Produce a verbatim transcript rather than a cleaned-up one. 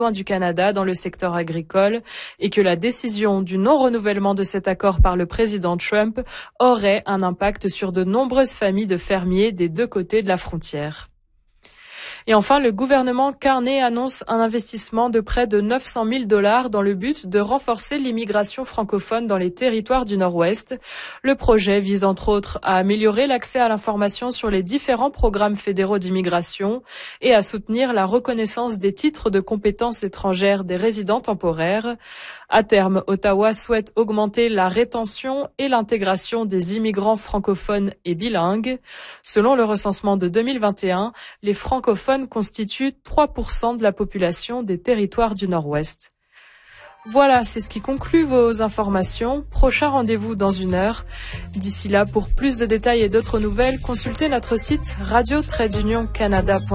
du Canada dans le secteur agricole et que la décision du non-renouvellement de cet accord par le président Trump aurait un impact sur de nombreuses familles de fermiers des deux côtés de la frontière. Et enfin, le gouvernement Carney annonce un investissement de près de neuf cent mille dollars dans le but de renforcer l'immigration francophone dans les territoires du Nord-Ouest. Le projet vise entre autres à améliorer l'accès à l'information sur les différents programmes fédéraux d'immigration et à soutenir la reconnaissance des titres de compétences étrangères des résidents temporaires. À terme, Ottawa souhaite augmenter la rétention et l'intégration des immigrants francophones et bilingues. Selon le recensement de deux mille vingt et un, les francophones constituent trois pour cent de la population des territoires du Nord-Ouest. Voilà, c'est ce qui conclut vos informations. Prochain rendez-vous dans une heure. D'ici là, pour plus de détails et d'autres nouvelles, consultez notre site radio tiret union canada point com.